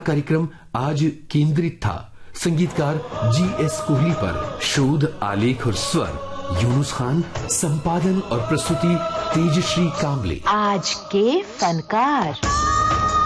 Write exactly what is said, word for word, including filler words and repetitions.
कार्यक्रम आज केंद्रित था संगीतकार जी एस कोहली पर। शोध, आलेख और स्वर यूनुस खान, संपादन और प्रस्तुति तेजश्री कामले। आज के फनकार।